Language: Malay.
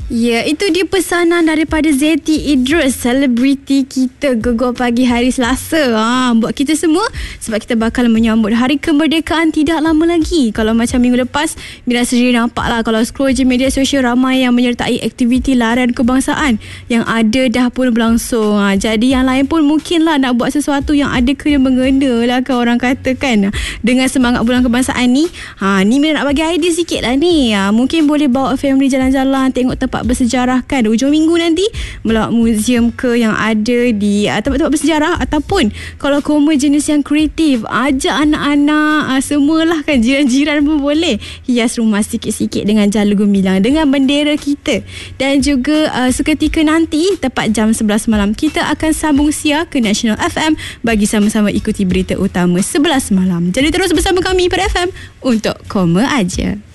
Ya, itu dia pesanan daripada Zeti Idrus, selebriti kita Gegar Pagi hari Selasa. Buat kita semua, sebab kita bakal menyambut Hari Kemerdekaan tidak lama lagi. Kalau macam minggu lepas, Mira sendiri nampak lah kalau scroll je media sosial, ramai yang menyertai aktiviti larian kebangsaan yang ada dah pun berlangsung. Jadi yang lain pun mungkin lah nak buat sesuatu yang ada kena mengena lah, kan orang katakan. Dengan semangat bulan kebangsaan ni, ni Mira nak bagi idea sikit lah ni. Mungkin boleh bawa family jalan-jalan, tengok tempat bersejarah kan hujung minggu nanti, melawat muzium ke yang ada di tempat-tempat bersejarah, ataupun kalau koma jenis yang kreatif, ajak anak-anak semualah kan, jiran-jiran pun boleh hias rumah sikit-sikit dengan jala gemilang dengan bendera kita. Dan juga seketika nanti tepat jam 11 malam kita akan sambung siar ke National FM bagi sama-sama ikuti berita utama 11 malam. Jadi terus bersama kami pada FM untuk Koma Aja.